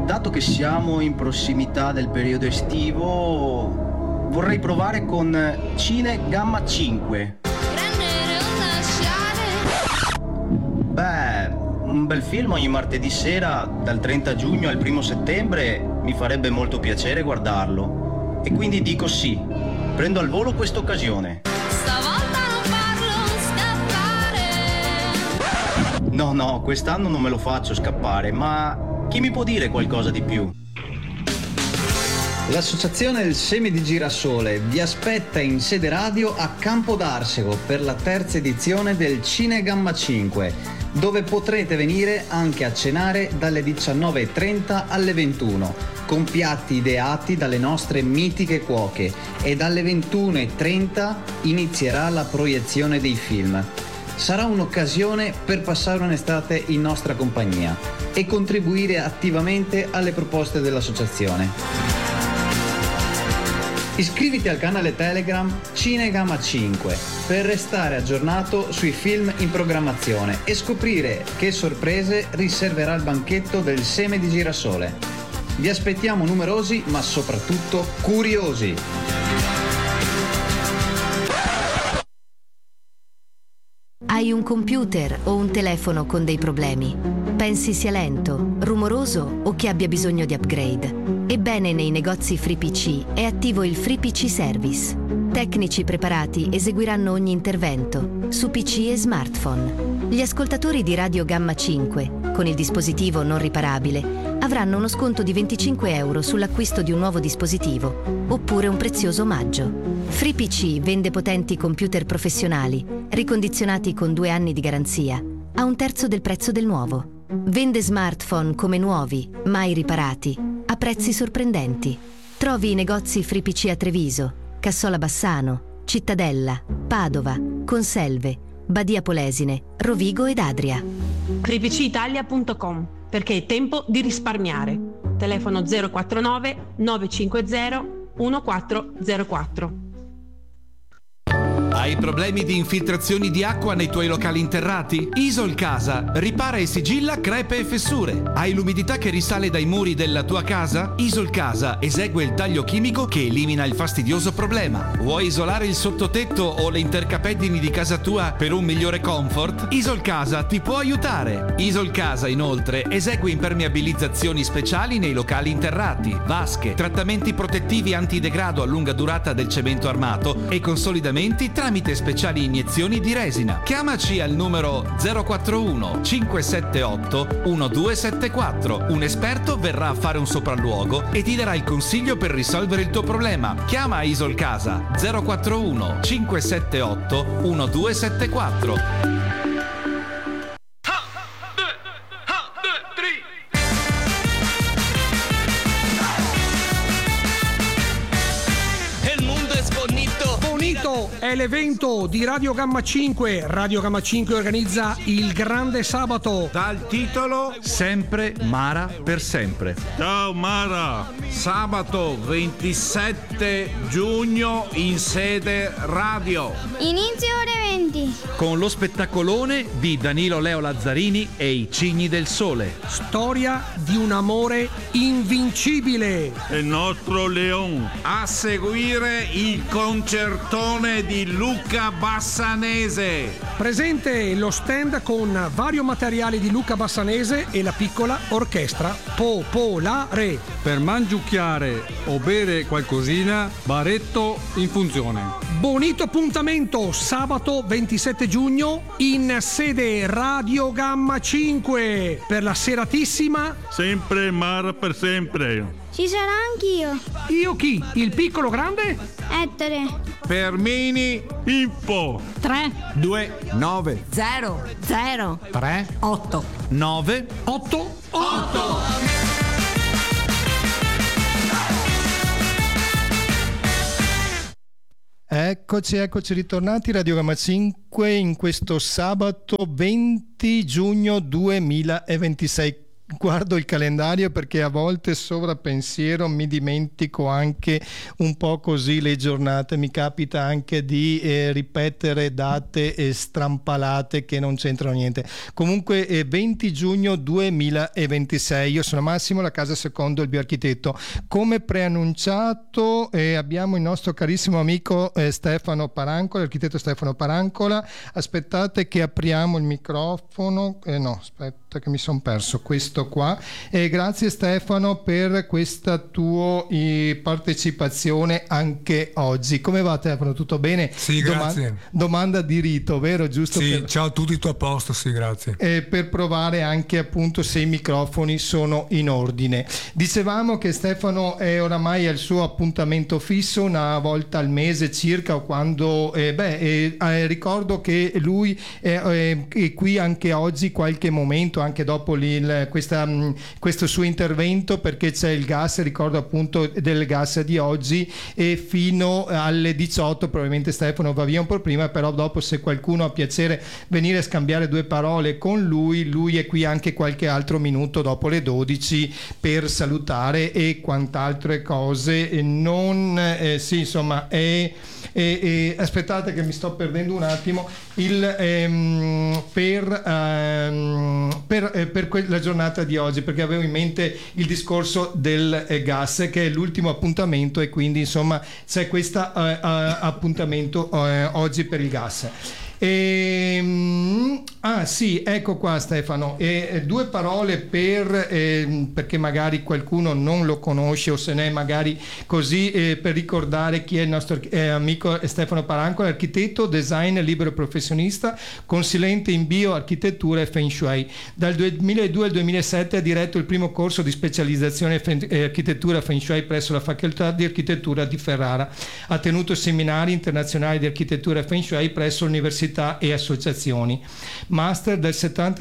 dato che siamo in prossimità del periodo estivo, vorrei provare con Cine Gamma 5. Beh, un bel film ogni martedì sera, dal 30 giugno al 1 settembre, mi farebbe molto piacere guardarlo. E quindi dico sì, prendo al volo questa occasione. Stavolta non farlo scappare. No, quest'anno non me lo faccio scappare, ma chi mi può dire qualcosa di più? L'Associazione del Seme di Girasole vi aspetta in sede radio a Campo d'Arsego per la terza edizione del Cine Gamma 5, dove potrete venire anche a cenare dalle 19:30 alle 21, con piatti ideati dalle nostre mitiche cuoche, e dalle 21:30 inizierà la proiezione dei film. Sarà un'occasione per passare un'estate in nostra compagnia e contribuire attivamente alle proposte dell'associazione. Iscriviti al canale Telegram Cinegamma 5 per restare aggiornato sui film in programmazione e scoprire che sorprese riserverà il banchetto del Seme di Girasole. Vi aspettiamo numerosi, ma soprattutto curiosi. Hai un computer o un telefono con dei problemi? Pensi sia lento, rumoroso o che abbia bisogno di upgrade? Ebbene, nei negozi FreePC è attivo il FreePC Service. Tecnici preparati eseguiranno ogni intervento su PC e smartphone. Gli ascoltatori di Radio Gamma 5, con il dispositivo non riparabile, avranno uno sconto di 25 euro sull'acquisto di un nuovo dispositivo, oppure un prezioso omaggio. FreePC vende potenti computer professionali, ricondizionati con 2 anni di garanzia, a un terzo del prezzo del nuovo. Vende smartphone come nuovi, mai riparati, a prezzi sorprendenti. Trovi i negozi FreePC a Treviso, Cassola Bassano, Cittadella, Padova, Conselve, Badia Polesine, Rovigo ed Adria. FreePCItalia.com, perché è tempo di risparmiare. Telefono 049 950 1404. Hai problemi di infiltrazioni di acqua nei tuoi locali interrati? Isol Casa ripara e sigilla crepe e fessure. Hai l'umidità che risale dai muri della tua casa? Isol Casa esegue il taglio chimico che elimina il fastidioso problema. Vuoi isolare il sottotetto o le intercapeddini di casa tua per un migliore comfort? Isol Casa ti può aiutare. Isol Casa inoltre esegue impermeabilizzazioni speciali nei locali interrati, vasche, trattamenti protettivi antidegrado a lunga durata del cemento armato e consolidamenti tramite speciali iniezioni di resina. Chiamaci al numero 041 578 1274. Un esperto verrà a fare un sopralluogo e ti darà il consiglio per risolvere il tuo problema. Chiama Isol Casa 041 578 1274. È l'evento di Radio Gamma 5. Radio Gamma 5 organizza il Grande Sabato. Dal titolo Sempre Mara per sempre. Ciao Mara, sabato 27 giugno in sede radio. Inizio ore 20. Con lo spettacolone di Danilo Leo Lazzarini e i Cigni del Sole. Storia di un amore invincibile. Il nostro Leon. A seguire il concertone di Luca Bassanese. Presente lo stand con vario materiale di Luca Bassanese e la piccola orchestra popolare. Per mangiucchiare o bere qualcosina, baretto in funzione. Bonito appuntamento sabato 27 giugno in sede Radio Gamma 5 per la seratissima Sempre Mara per sempre. Ci sarà anch'io. Io chi? Il piccolo grande? Ettore. Fermini info 3 2 9 0 0 3 8 9 8 Eccoci ritornati Radio Gamma 5 in questo sabato 20 giugno 2026. guardo il calendario perché a volte sovrappensiero mi dimentico anche un po' così le giornate, mi capita anche di ripetere date strampalate che non c'entrano niente. Comunque 20 giugno 2026, io sono Massimo, la casa secondo il bioarchitetto. Come preannunciato abbiamo il nostro carissimo amico Stefano Parancola, l'architetto Stefano Parancola. Aspettate che apriamo il microfono, no aspetta che mi sono perso questo qua. Grazie Stefano per questa tua partecipazione anche oggi. Come va Stefano? Tutto bene? Sì, grazie. Domanda di rito, vero? Giusto? Sì, ciao a tutti, tutto a posto, sì, grazie. Per provare anche appunto se i microfoni sono in ordine. Dicevamo che Stefano è oramai al suo appuntamento fisso una volta al mese circa, o quando ricordo che lui è qui anche oggi qualche momento, anche dopo questo suo intervento, perché c'è il gas, ricordo appunto del gas di oggi, e fino alle 18 probabilmente Stefano va via un po' prima, però dopo, se qualcuno ha piacere venire a scambiare due parole con lui è qui anche qualche altro minuto dopo le 12 per salutare e quant'altre cose. Sì, insomma, aspettate che mi sto perdendo un attimo per la giornata di oggi, perché avevo in mente il discorso del gas, che è l'ultimo appuntamento, e quindi insomma c'è questo appuntamento oggi per il gas. Sì, ecco qua Stefano, due parole perché magari qualcuno non lo conosce, o se ne è magari così, per ricordare chi è il nostro amico Stefano Parancola, architetto, designer, libero professionista, consulente in bioarchitettura e Feng Shui. Dal 2002 al 2007 ha diretto il primo corso di specializzazione architettura Feng Shui presso la facoltà di architettura di Ferrara. Ha tenuto seminari internazionali di architettura e Feng Shui presso l'università e associazioni. Master del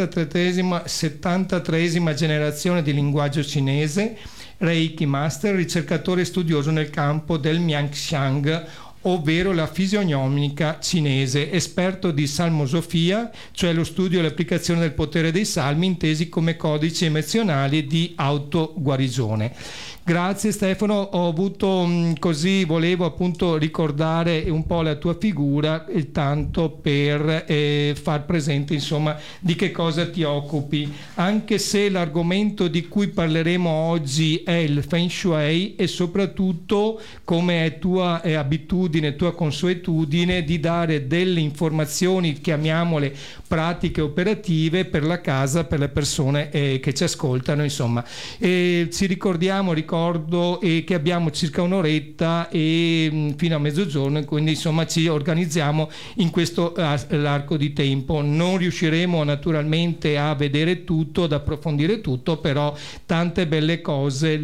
73esima generazione di linguaggio cinese, Reiki Master, ricercatore studioso nel campo del Mianxiang, ovvero la fisionomica cinese, esperto di salmosofia, cioè lo studio e l'applicazione del potere dei salmi intesi come codici emozionali di autoguarigione. Grazie Stefano, ho avuto volevo appunto ricordare un po' la tua figura, tanto per far presente insomma di che cosa ti occupi, anche se l'argomento di cui parleremo oggi è il Feng Shui, e soprattutto, come è tua abitudine, tua consuetudine, di dare delle informazioni, chiamiamole pratiche operative, per la casa, per le persone che ci ascoltano, insomma. Ricordo che abbiamo circa un'oretta fino a mezzogiorno, e quindi insomma ci organizziamo in questo l'arco di tempo. Non riusciremo naturalmente a vedere tutto, ad approfondire tutto, però tante belle cose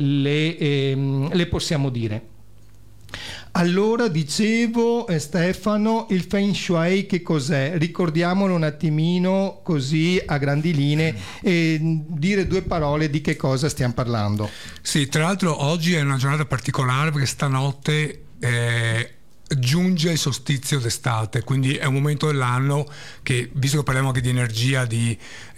le possiamo dire. Allora, dicevo Stefano, il Feng Shui che cos'è? Ricordiamolo un attimino così a grandi linee, e dire due parole di che cosa stiamo parlando. Sì, tra l'altro oggi è una giornata particolare perché stanotte giunge il solstizio d'estate, quindi è un momento dell'anno che, visto che parliamo anche di energia, di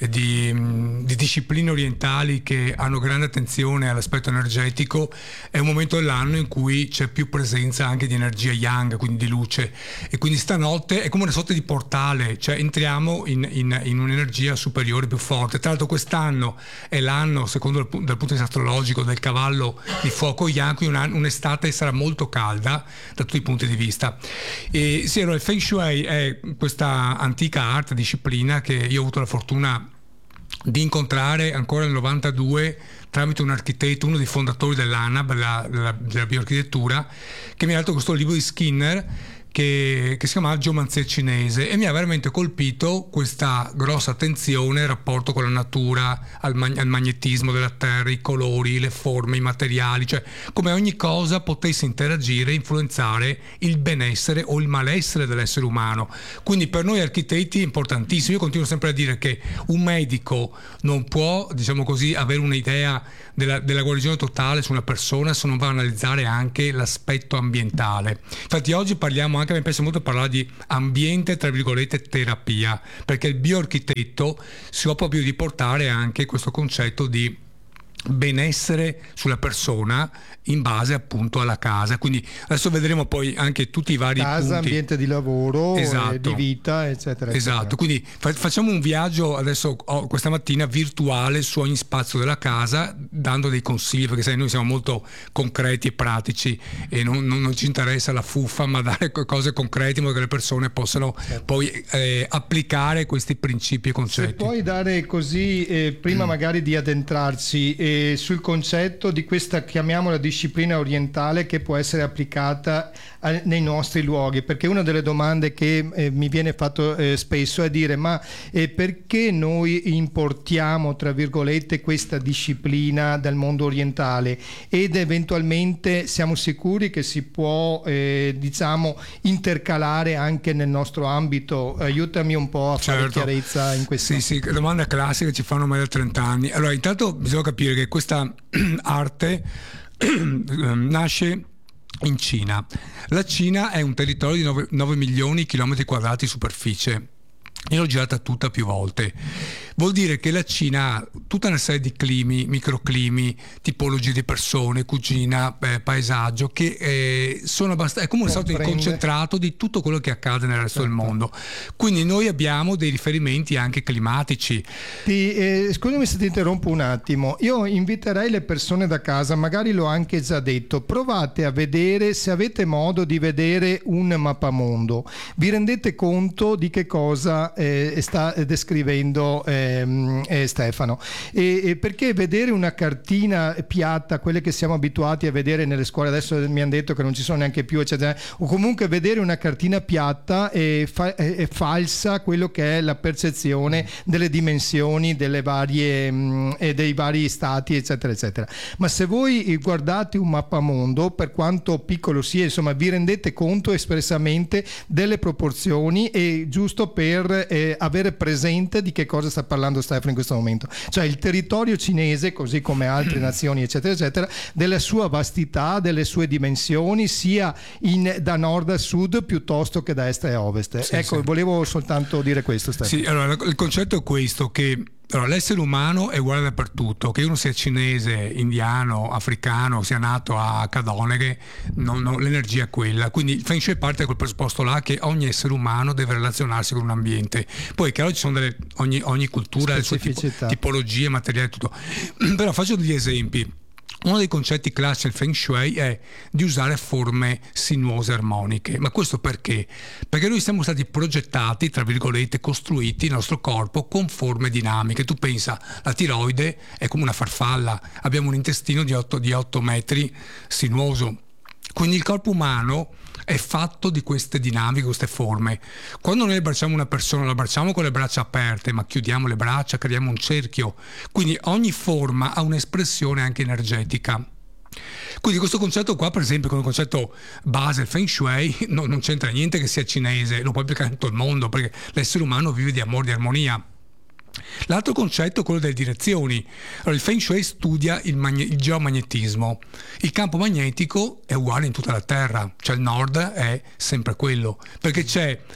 discipline orientali che hanno grande attenzione all'aspetto energetico, è un momento dell'anno in cui c'è più presenza anche di energia yang, quindi di luce, e quindi stanotte è come una sorta di portale, cioè entriamo in un'energia superiore, più forte. Tra l'altro quest'anno è l'anno, secondo dal punto di vista astrologico, del cavallo di fuoco yang, quindi un'estate sarà molto calda da tutti i punti di vista. E sì, allora il Feng Shui è questa antica arte, disciplina che io ho avuto la fortuna di incontrare ancora nel 92 tramite un architetto, uno dei fondatori dell'ANAB, della bioarchitettura, che mi ha dato questo libro di Skinner che si chiama Geomanzia cinese, e mi ha veramente colpito questa grossa attenzione al rapporto con la natura, al magnetismo della terra, i colori, le forme, i materiali, cioè come ogni cosa potesse interagire e influenzare il benessere o il malessere dell'essere umano. Quindi per noi architetti è importantissimo. Io continuo sempre a dire che un medico non può, diciamo così, avere un'idea della guarigione totale su una persona se non va a analizzare anche l'aspetto ambientale. Infatti oggi parliamo anche a me piace molto parlare di ambiente, tra virgolette, terapia, perché il bioarchitetto si occupa proprio di portare anche questo concetto di benessere sulla persona in base appunto alla casa. Quindi adesso vedremo poi anche tutti i vari casa, punti. ambiente di lavoro, esatto. Di vita, eccetera. Esatto, quindi facciamo un viaggio adesso questa mattina virtuale su ogni spazio della casa, dando dei consigli, perché sai, noi siamo molto concreti e pratici e non ci interessa la fuffa, ma dare cose concrete in modo che le persone possano poi applicare questi principi e concetti. Se puoi dare così, prima magari di addentrarci sul concetto di questa, chiamiamola disciplina orientale, che può essere applicata nei nostri luoghi, perché una delle domande che mi viene fatto spesso è dire ma perché noi importiamo tra virgolette questa disciplina dal mondo orientale ed eventualmente siamo sicuri che si può diciamo intercalare anche nel nostro ambito. Aiutami un po' a fare chiarezza in questo. Sì, domanda classica che ci fanno ormai da 30 anni. Allora, intanto bisogna capire che questa arte nasce in Cina. La Cina è un territorio di 9 milioni di chilometri quadrati di superficie. Io l'ho girata tutta più volte. Vuol dire che la Cina ha tutta una serie di climi, microclimi, tipologie di persone, cucina, paesaggio, che sono abbastanza, è come una sorta di concentrato di tutto quello che accade nel resto del mondo. Quindi noi abbiamo dei riferimenti anche climatici. Scusami se ti interrompo un attimo. Io inviterei le persone da casa, magari l'ho anche già detto, provate a vedere, se avete modo di vedere un mappamondo, vi rendete conto di che cosa sta descrivendo Stefano, perché vedere una cartina piatta, quelle che siamo abituati a vedere nelle scuole, adesso mi hanno detto che non ci sono neanche più, eccetera, o comunque vedere una cartina piatta è falsa quello che è la percezione delle dimensioni delle varie dei vari stati, eccetera eccetera. Ma se voi guardate un mappamondo, per quanto piccolo sia, insomma, vi rendete conto espressamente delle proporzioni, e giusto per avere presente di che cosa sta parlando Stefano in questo momento, cioè il territorio cinese, così come altre nazioni eccetera eccetera, della sua vastità, delle sue dimensioni, sia da nord a sud piuttosto che da est a ovest. Ecco, volevo soltanto dire questo, Stefano. Sì, allora il concetto è questo, che l'essere umano è uguale dappertutto, che uno sia cinese, indiano, africano, sia nato a Cadoneghe, l'energia è quella. Quindi il Feng Shui parte da quel presupposto là, che ogni essere umano deve relazionarsi con un ambiente. Poi chiaro ci sono ogni cultura, le sue tipologie, materiali, tutto. Però faccio degli esempi. Uno dei concetti classici del Feng Shui è di usare forme sinuose armoniche. Ma questo perché? Perché noi siamo stati progettati, tra virgolette, costruiti il nostro corpo con forme dinamiche. Tu pensa, la tiroide è come una farfalla, abbiamo un intestino di 8 metri sinuoso. Quindi il corpo umano è fatto di queste dinamiche, queste forme. Quando noi abbracciamo una persona, la abbracciamo con le braccia aperte, ma chiudiamo le braccia, creiamo un cerchio. Quindi ogni forma ha un'espressione anche energetica. Quindi questo concetto qua, per esempio, con il concetto base del Feng Shui, non c'entra niente che sia cinese, lo puoi applicare in tutto il mondo, perché l'essere umano vive di amore, di armonia. L'altro concetto è quello delle direzioni. Allora, il Feng Shui studia il geomagnetismo. Il campo magnetico è uguale in tutta la Terra, cioè il nord è sempre quello. Perché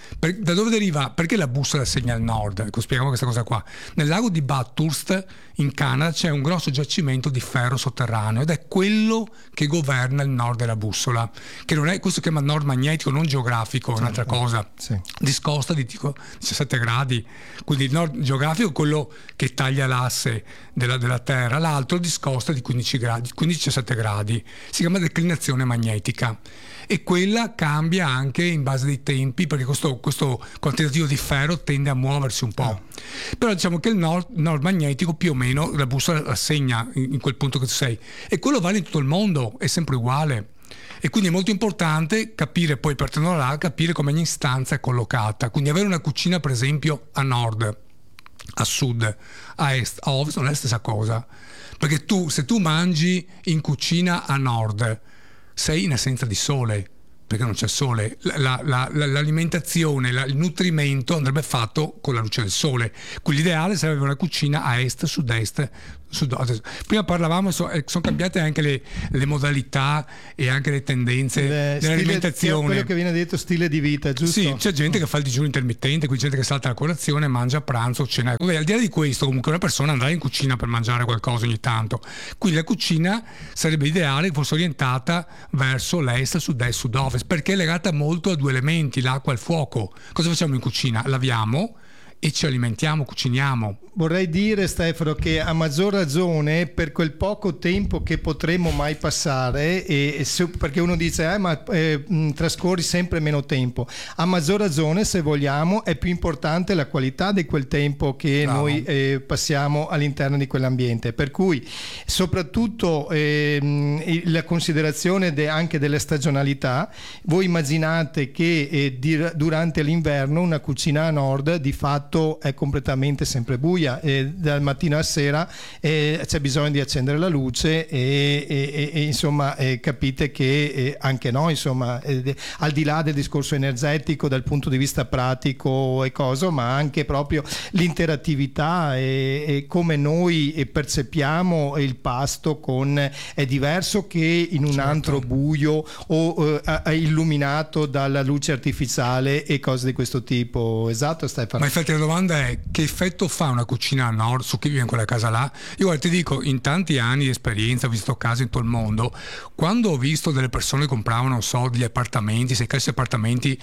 da dove deriva? Perché la bussola segna il nord? Ecco, spieghiamo questa cosa qua. Nel lago di Bathurst, in Canada, c'è un grosso giacimento di ferro sotterraneo ed è quello che governa il nord della bussola, che non è, questo si chiama nord magnetico, non geografico, è un'altra cosa. Discosta di 17 gradi. Quindi il nord geografico è quello che taglia l'asse della Terra, l'altro discosta di 15 gradi, 15-17 gradi, si chiama declinazione magnetica, e quella cambia anche in base dei tempi, perché questo quantitativo di ferro tende a muoversi un po'. Però diciamo che il nord magnetico più o meno la bussola la segna in quel punto che tu sei, e quello vale in tutto il mondo, è sempre uguale. E quindi è molto importante capire, poi partendo da là, capire come ogni stanza è collocata. Quindi avere una cucina, per esempio, a nord, a sud, a est, a ovest non è la stessa cosa, perché se tu mangi in cucina a nord sei in assenza di sole, perché non c'è sole. L'alimentazione, il nutrimento andrebbe fatto con la luce del sole. Quindi l'ideale sarebbe una cucina a est, sud-est, Prima parlavamo, sono cambiate anche le modalità e anche le tendenze dell'alimentazione. Quello che viene detto stile di vita, giusto? Sì, c'è gente che fa il digiuno intermittente, quindi gente che salta la colazione, mangia a pranzo, cena. Vabbè, al di là di questo, comunque una persona andrà in cucina per mangiare qualcosa ogni tanto. Quindi la cucina sarebbe ideale che fosse orientata verso l'est, sud-est, sud-ovest, perché è legata molto a due elementi, l'acqua e il fuoco. Cosa facciamo in cucina? Laviamo e ci alimentiamo, cuciniamo. Vorrei dire, Stefano, che a maggior ragione per quel poco tempo che potremo mai passare, perché uno dice trascorri sempre meno tempo, a maggior ragione, se vogliamo, è più importante la qualità di quel tempo che noi passiamo all'interno di quell'ambiente, per cui soprattutto la considerazione anche delle stagionalità. Voi immaginate che durante l'inverno una cucina a nord di fatto è completamente sempre buia, dal mattino a sera c'è bisogno di accendere la luce e insomma capite che anche noi, insomma, al di là del discorso energetico dal punto di vista pratico e cosa, ma anche proprio l'interattività e come noi percepiamo il pasto è diverso che in un antro buio o illuminato dalla luce artificiale e cose di questo tipo. Esatto, Stefano? Ma infatti la domanda è: che effetto fa una cucina a nord su chi vive in quella casa là? Io guarda, ti dico, in tanti anni di esperienza, ho visto case in tutto il mondo, quando ho visto delle persone che compravano, non so, degli appartamenti, 6 case appartamenti,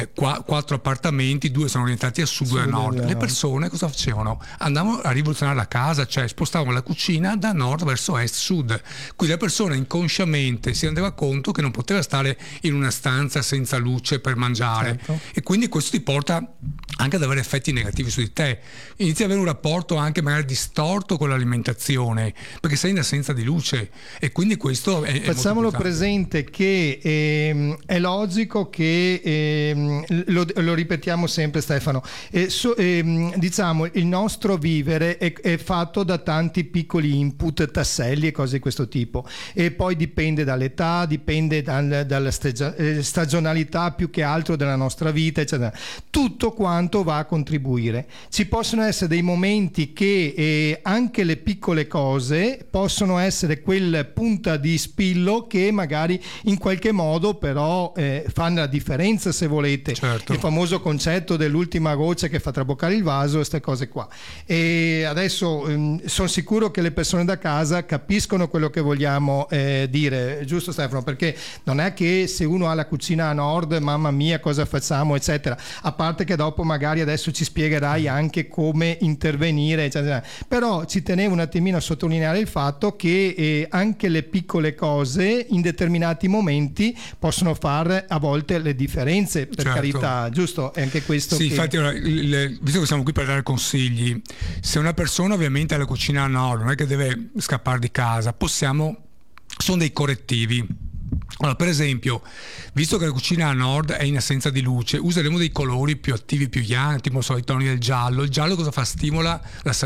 4 appartamenti, 2 sono orientati a sud, 2 a nord, le persone cosa facevano? Andavano a rivoluzionare la casa, cioè spostavano la cucina da nord verso est-sud, quindi la persona inconsciamente si rendeva conto che non poteva stare in una stanza senza luce per mangiare, e quindi questo ti porta anche ad avere effetti negativi su di te, inizi ad avere un rapporto anche magari distorto con l'alimentazione perché sei in assenza di luce, e quindi questo è facciamolo presente che è logico che lo ripetiamo sempre, Stefano, diciamo il nostro vivere è fatto da tanti piccoli input, tasselli e cose di questo tipo, e poi dipende dall'età, dipende dalla stagionalità più che altro della nostra vita, eccetera. Tutto quanto va a contribuire. Ci possono essere dei momenti che anche le piccole cose possono essere quel punta di spillo che magari in qualche modo però fanno la differenza, se volete. Il famoso concetto dell'ultima goccia che fa traboccare il vaso, queste cose qua. E adesso sono sicuro che le persone da casa capiscono quello che vogliamo dire, giusto Stefano? Perché non è che se uno ha la cucina a nord, mamma mia cosa facciamo, eccetera, a parte che dopo magari adesso ci spiegherai anche come intervenire, eccetera. Però ci tenevo un attimino a sottolineare il fatto che anche le piccole cose in determinati momenti possono fare a volte le differenze, per carità, giusto? È anche questo. Sì, infatti ora, visto che siamo qui per dare consigli, se una persona ovviamente ha la cucina a nord, non è che deve scappare di casa, sono dei correttivi. Allora, per esempio, visto che la cucina a nord è in assenza di luce, useremo dei colori più attivi, più young, tipo i toni del giallo. Il giallo cosa fa? Stimola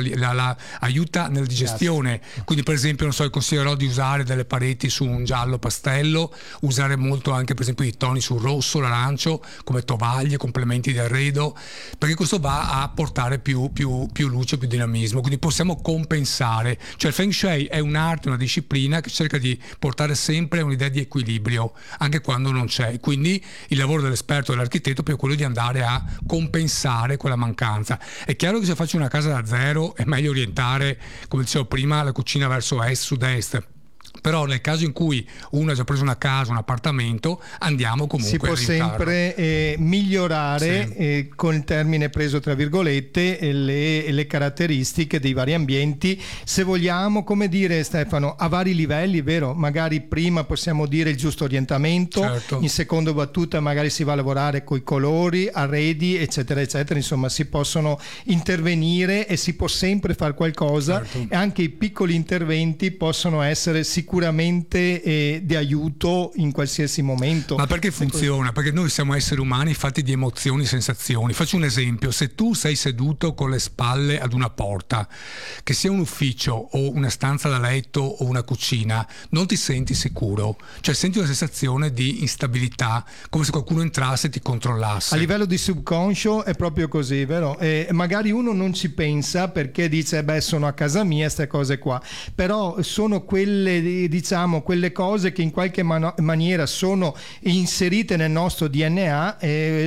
aiuta nella digestione. Quindi, per esempio, non so, consiglierò di usare delle pareti su un giallo pastello, usare molto anche, per esempio, i toni sul rosso, l'arancio, come tovaglie, complementi di arredo, perché questo va a portare più luce, più dinamismo. Quindi possiamo compensare. Cioè il Feng Shui è un'arte, una disciplina che cerca di portare sempre un'idea di equilibrio anche quando non c'è, quindi il lavoro dell'esperto, dell'architetto, è quello di andare a compensare quella mancanza. È chiaro che se faccio una casa da zero è meglio orientare, come dicevo prima, la cucina verso est, sud-est. Però nel caso in cui uno ha già preso una casa, un appartamento, andiamo comunque a si può sempre migliorare, con il termine preso tra virgolette, le caratteristiche dei vari ambienti, se vogliamo, come dire Stefano, a vari livelli, vero? Magari prima possiamo dire il giusto orientamento, in seconda battuta magari si va a lavorare coi colori, arredi, eccetera eccetera, insomma si possono intervenire e si può sempre fare qualcosa, e anche i piccoli interventi possono essere sicuramente sicuramente di aiuto in qualsiasi momento. Ma perché funziona? Perché noi siamo esseri umani fatti di emozioni, sensazioni. Faccio un esempio: se tu sei seduto con le spalle ad una porta, che sia un ufficio o una stanza da letto o una cucina, non ti senti sicuro, cioè senti una sensazione di instabilità, come se qualcuno entrasse e ti controllasse. A livello di subconscio è proprio così, vero? Magari uno non ci pensa perché dice sono a casa mia, queste cose qua, però sono quelle, diciamo, quelle cose che in qualche maniera sono inserite nel nostro DNA.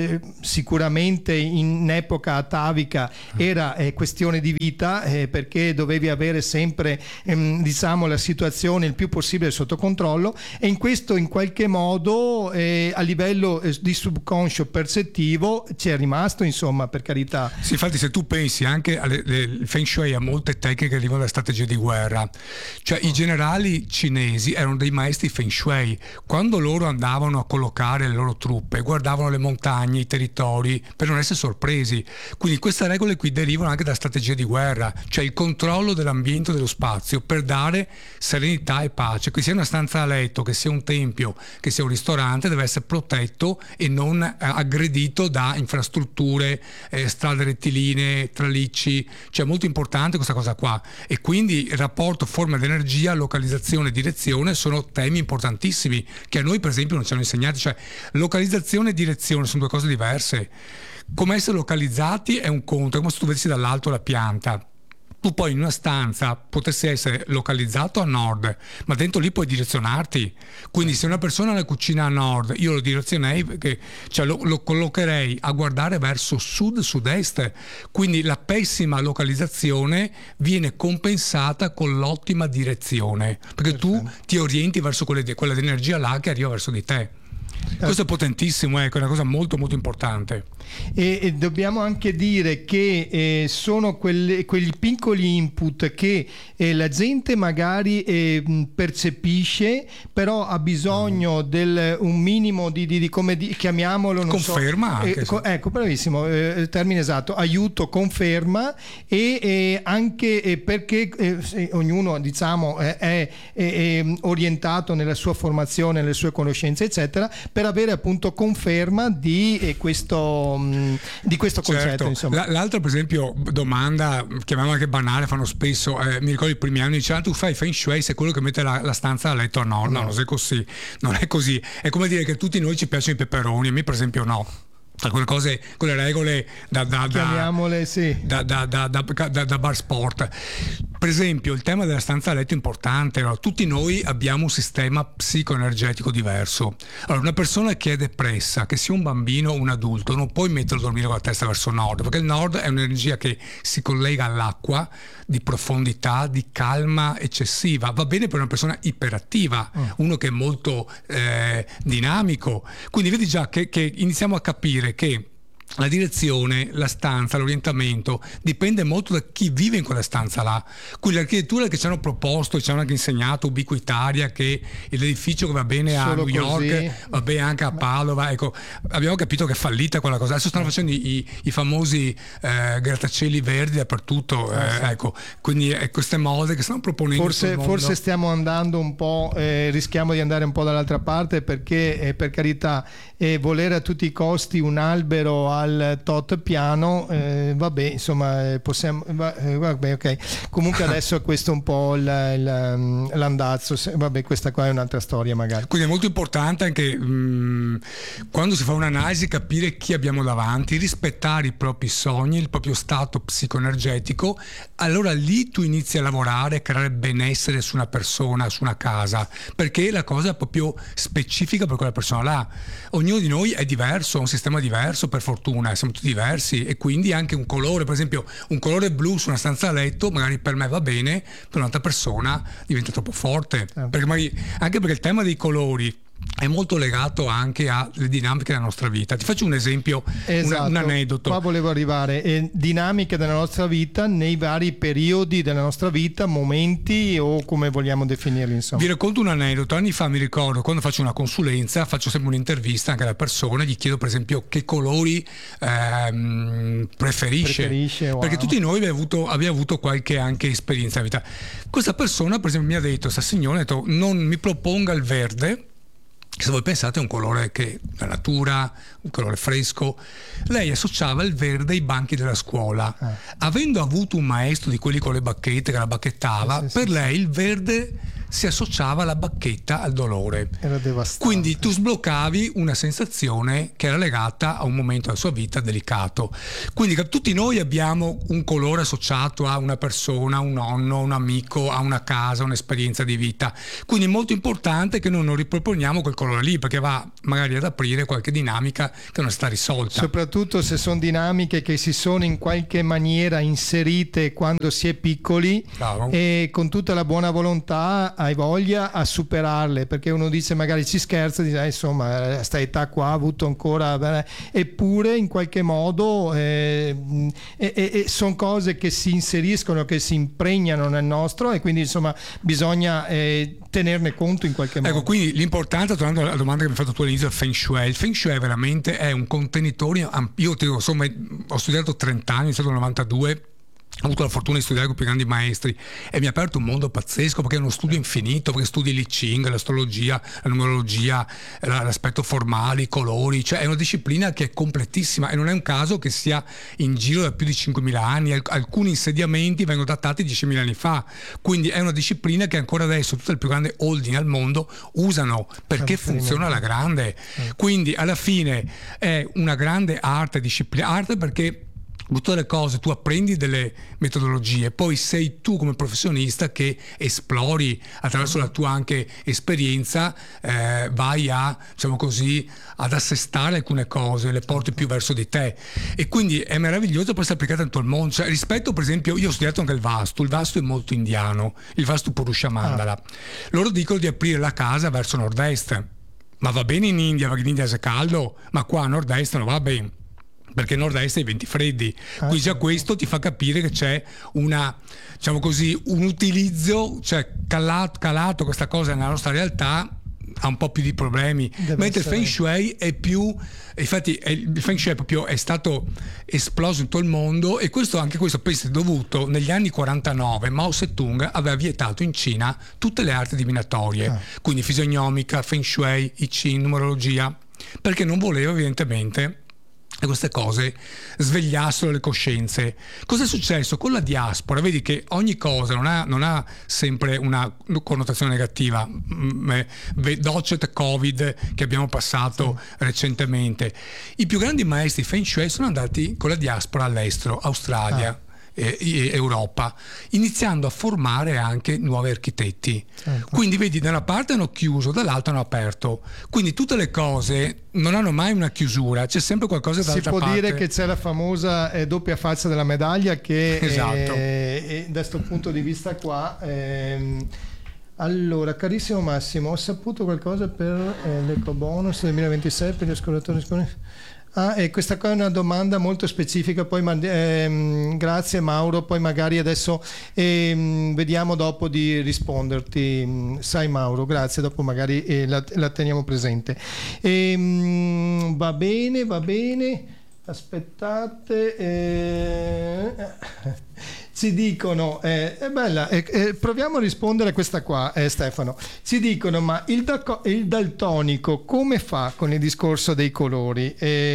Sicuramente in epoca atavica era questione di vita, perché dovevi avere sempre diciamo la situazione il più possibile sotto controllo, e in questo in qualche modo a livello di subconscio percettivo ci è rimasto, insomma, per carità. Sì, infatti se tu pensi anche il Feng Shui ha molte tecniche che arrivano da strategie di guerra, cioè i generali cinesi erano dei maestri Feng Shui. Quando loro andavano a collocare le loro truppe guardavano le montagne, i territori per non essere sorpresi, quindi queste regole qui derivano anche da strategie di guerra, cioè il controllo dell'ambiente, dello spazio, per dare serenità e pace. Che sia una stanza a letto, che sia un tempio, che sia un ristorante, deve essere protetto e non aggredito da infrastrutture, strade rettilinee, tralicci, cioè molto importante questa cosa qua. E quindi il rapporto forma d'energia, localizzazione e direzione sono temi importantissimi che a noi per esempio non ci hanno insegnati, cioè localizzazione e direzione sono due cose diverse. Come essere localizzati è un conto, è come se tu vedessi dall'alto la pianta. Tu poi in una stanza potresti essere localizzato a nord, ma dentro lì puoi direzionarti. Quindi se una persona ha la cucina a nord, io lo direzionerei, perché, cioè lo collocherei a guardare verso sud-sud-est. Quindi la pessima localizzazione viene compensata con l'ottima direzione, perché tu ti orienti verso quella di energia là che arriva verso di te. Questo è potentissimo, è una cosa molto molto importante. E dobbiamo anche dire che sono quegli piccoli input che la gente magari percepisce, però ha bisogno un minimo di come chiamiamolo, non conferma so, anche, ecco, bravissimo, termine esatto, aiuto, conferma, e anche perché ognuno, diciamo, è orientato nella sua formazione, nelle sue conoscenze eccetera, per avere appunto conferma di questo concetto. Certo. Insomma. L'altra, per esempio, domanda, chiamiamola anche banale, fanno spesso, mi ricordo i primi anni, dicevano: tu fai Feng Shui, sei quello che mette la stanza a letto a nord. No, non è così, non è così. È come dire che a tutti noi ci piacciono i peperoni, a me per esempio no. Quelle cose, quelle regole chiamiamole sì, da bar sport. Per esempio il tema della stanza a letto è importante. Allora, tutti noi abbiamo un sistema psicoenergetico diverso. Allora, una persona che è depressa, che sia un bambino o un adulto, non puoi metterlo a dormire con la testa verso nord, perché il nord è un'energia che si collega all'acqua, di profondità, di calma eccessiva. Va bene per una persona iperattiva, uno che è molto dinamico. Quindi vedi già che iniziamo a capire che la direzione, la stanza, l'orientamento dipende molto da chi vive in quella stanza là. Quindi l'architettura che ci hanno proposto, ci hanno anche insegnato, ubiquitaria, che l'edificio che va bene a New York va bene anche a Padova, ecco, abbiamo capito che è fallita quella cosa. Adesso stanno facendo i famosi grattacieli verdi dappertutto, ecco, quindi è queste mode che stanno proponendo. Forse stiamo andando un po', rischiamo di andare un po' dall'altra parte, perché per carità, volere a tutti i costi un albero al tot piano, vabbè, insomma, possiamo, vabbè, ok. Comunque adesso questo è un po' l'andazzo, vabbè, questa qua è un'altra storia magari. Quindi è molto importante anche quando si fa un'analisi capire chi abbiamo davanti, rispettare i propri sogni, il proprio stato psicoenergetico. Allora lì tu inizi a lavorare, a creare benessere su una persona, su una casa, perché la cosa è proprio specifica per quella persona là. Ognuno di noi è diverso, ha un sistema diverso, per fortuna siamo tutti diversi, e quindi anche un colore, per esempio un colore blu su una stanza a letto magari per me va bene, per un'altra persona diventa troppo forte, perché magari, anche perché il tema dei colori è molto legato anche alle dinamiche della nostra vita. Ti faccio un esempio, esatto, un aneddoto. Qua volevo arrivare, dinamiche della nostra vita nei vari periodi della nostra vita, momenti o come vogliamo definirli, insomma. Vi racconto un aneddoto. Anni fa mi ricordo, quando faccio una consulenza, faccio sempre un'intervista anche alla persona, gli chiedo per esempio che colori preferisce wow. Perché tutti noi abbiamo avuto qualche anche esperienza in vita. Questa persona per esempio mi ha detto, sta signora ha detto, non mi proponga il verde, se voi pensate è un colore che la natura, un colore fresco. Lei associava il verde ai banchi della scuola. Avendo avuto un maestro di quelli con le bacchette che la bacchettava, per lei il verde si associava alla bacchetta al dolore. Era devastante. Quindi tu sbloccavi una sensazione che era legata a un momento della sua vita delicato. Quindi tutti noi abbiamo un colore associato a una persona, un nonno, un amico, a una casa, un'esperienza di vita. Quindi è molto importante che noi non riproponiamo quel colore lì, perché va magari ad aprire qualche dinamica che non sta risolta. Soprattutto se sono dinamiche che si sono in qualche maniera inserite quando si è piccoli. Bravo. E con tutta la buona volontà hai voglia a superarle, perché uno dice, magari ci scherza, dice insomma sta età qua ha avuto ancora, eppure in qualche modo sono cose che si inseriscono, che si impregnano nel nostro, e quindi insomma bisogna tenerne conto in qualche modo. Ecco, quindi l'importanza, tornando alla domanda che mi hai fatto tu all'inizio, il Feng Shui. Il Feng Shui veramente è un contenitore, io ti dico, insomma, ho studiato 30 anni, ho iniziato nel 92, ho avuto la fortuna di studiare con i più grandi maestri e mi ha aperto un mondo pazzesco, perché è uno studio infinito, perché studi l'I Ching, l'astrologia, la numerologia, l'aspetto formale, i colori, cioè è una disciplina che è completissima, e non è un caso che sia in giro da più di 5.000 anni. Alcuni insediamenti vengono datati 10.000 anni fa, quindi è una disciplina che ancora adesso tutte le più grandi holding al mondo usano, perché funziona alla grande. Quindi alla fine è una grande disciplina perché tutte le cose tu apprendi delle metodologie, poi sei tu come professionista che esplori attraverso la tua anche esperienza, vai a, diciamo così, ad assestare alcune cose, le porti più verso di te, e quindi è meraviglioso poi essere applicato in tutto il mondo. Cioè, rispetto, per esempio, io ho studiato anche il Vastu è molto indiano, il Vastu Purusha Mandala. Loro dicono di aprire la casa verso nord-est, ma va bene in India, perché in India è caldo, ma qua a nord-est non va bene, perché a nord-est hai venti freddi. Quindi già questo ti fa capire che c'è diciamo così, un utilizzo, cioè calato questa cosa nella nostra realtà, ha un po' più di problemi. Mentre il Feng Shui è più, infatti il Feng Shui è stato esploso in tutto il mondo, e anche questo penso è dovuto negli anni 49 Mao Zedong aveva vietato in Cina tutte le arti divinatorie, quindi fisionomica, Feng Shui, I Ching, numerologia, perché non voleva evidentemente e queste cose svegliassero le coscienze. Cosa è successo con la diaspora? Vedi che ogni cosa non ha sempre una connotazione negativa. Docet Covid che abbiamo passato recentemente, i più grandi maestri Feng Shui sono andati con la diaspora all'estero, Australia, Europa, iniziando a formare anche nuovi architetti. Quindi vedi, da una parte hanno chiuso, dall'altra hanno aperto, quindi tutte le cose non hanno mai una chiusura, c'è sempre qualcosa dall'altra parte. Si può dire che c'è la famosa doppia faccia della medaglia, che da questo punto di vista qua allora, carissimo Massimo, ho saputo qualcosa per l'ecobonus 2026 per gli ascoltatori. E questa qua è una domanda molto specifica, poi grazie Mauro, poi magari adesso vediamo dopo di risponderti, sai Mauro, grazie, dopo magari la teniamo presente. Va bene, aspettate, ci dicono, è bella, proviamo a rispondere a questa qua, Stefano. Ci dicono, ma il daltonico come fa con il discorso dei colori?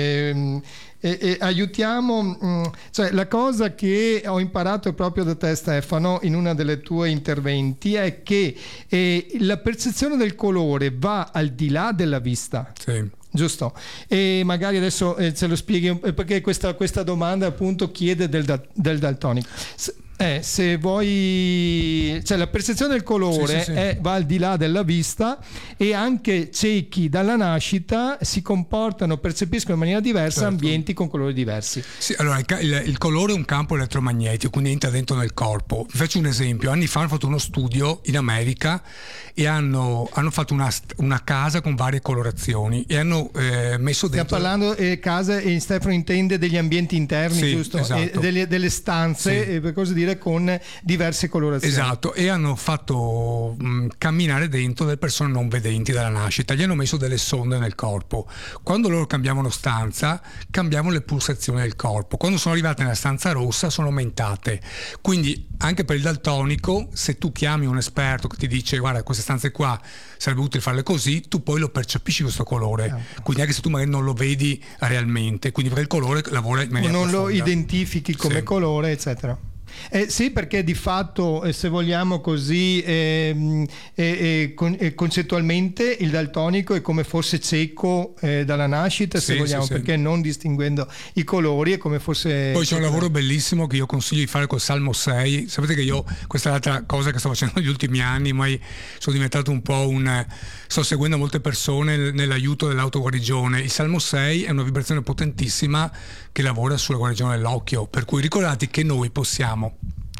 Aiutiamo, cioè la cosa che ho imparato proprio da te Stefano in una delle tue interventi è che la percezione del colore va al di là della vista. Sì. Giusto, e magari adesso ce lo spieghi, perché questa domanda appunto chiede del daltonico. se vuoi, cioè la percezione del colore va al di là della vista, e anche ciechi dalla nascita si comportano, percepiscono in maniera diversa ambienti con colori diversi. Sì, allora il colore è un campo elettromagnetico, quindi entra dentro nel corpo. Vi faccio un esempio: anni fa hanno fatto uno studio in America e hanno fatto una casa con varie colorazioni e hanno messo dentro. Stiamo parlando casa, e Stefano intende degli ambienti interni, giusto? Esatto. Delle stanze, per così dire, con diverse colorazioni. Esatto, e hanno fatto camminare dentro delle persone non vedenti dalla nascita, gli hanno messo delle sonde nel corpo. Quando loro cambiavano stanza, cambiavano le pulsazioni del corpo. Quando sono arrivate nella stanza rossa sono aumentate. Quindi anche per il daltonico, se tu chiami un esperto che ti dice guarda, queste stanze qua sarebbe utile farle così, tu poi lo percepisci questo colore, quindi anche se tu magari non lo vedi realmente, quindi perché il colore lavora in maniera non profonda. lo identifichi come colore, eccetera. Sì, perché di fatto, se vogliamo così, concettualmente il daltonico è come fosse cieco dalla nascita, se vogliamo, perché non distinguendo i colori è come fosse. Poi c'è un lavoro bellissimo che io consiglio di fare col Salmo 6. Sapete che io, questa è l'altra cosa che sto facendo negli ultimi anni, ma sono diventato un po' sto seguendo molte persone nell'aiuto dell'autoguarigione. Il Salmo 6 è una vibrazione potentissima che lavora sulla guarigione dell'occhio, per cui ricordate che noi possiamo